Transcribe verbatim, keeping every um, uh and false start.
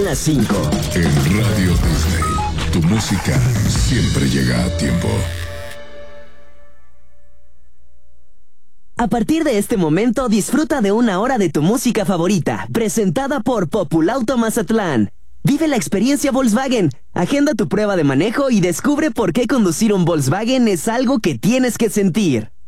las cinco. En Radio Disney, tu música siempre llega a tiempo. A partir de este momento, disfruta de una hora de tu música favorita, presentada por Populauto Mazatlán. Vive la experiencia Volkswagen, agenda tu prueba de manejo y descubre por qué conducir un Volkswagen es algo que tienes que sentir.